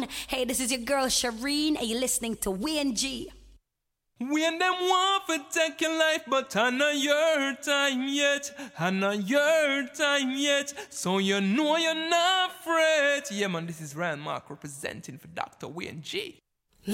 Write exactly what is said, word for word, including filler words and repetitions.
one. Hey, this is your girl Shireen, and you're listening to Wayne G. When them want to take your life, but I know your time yet. I know your time yet. So you know you're not afraid. Yeah, man, this is Ryan Mark representing for Doctor Wayne G.